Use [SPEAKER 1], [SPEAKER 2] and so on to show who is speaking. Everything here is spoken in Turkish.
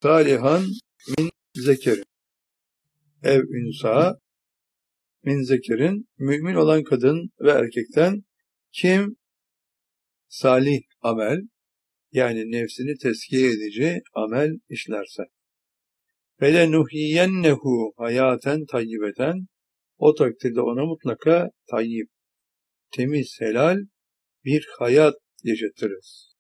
[SPEAKER 1] salihan min zekerin ev ünsa min zekerin mümin olan kadın ve erkekten kim salih amel yani nefsini tezkiye edici amel işlerse felenuhiyennehu hayaten tayyibeten o takdirde ona mutlaka tayyib, temiz, helal bir hayat yaşatırız.